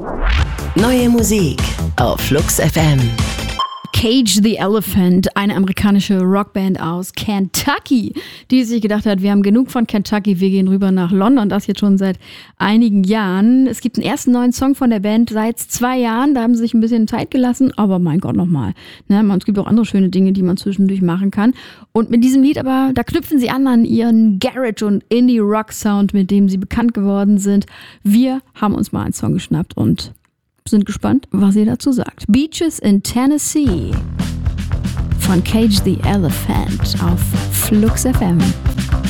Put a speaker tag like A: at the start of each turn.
A: Neue Musik auf Flux FM.
B: Cage the Elephant, eine amerikanische Rockband aus Kentucky, die sich gedacht hat, wir haben genug von Kentucky, wir gehen rüber nach London, das jetzt schon seit einigen Jahren. Es gibt einen ersten neuen Song von der Band seit 2 Jahren, da haben sie sich ein bisschen Zeit gelassen, aber mein Gott nochmal. Ne? Es gibt auch andere schöne Dinge, die man zwischendurch machen kann. Und mit diesem Lied aber, da knüpfen sie an ihren Garage- und Indie-Rock-Sound, mit dem sie bekannt geworden sind. Wir haben uns mal einen Song geschnappt und sind gespannt, was ihr dazu sagt. Beaches in Tennessee von Cage the Elephant auf Flux FM.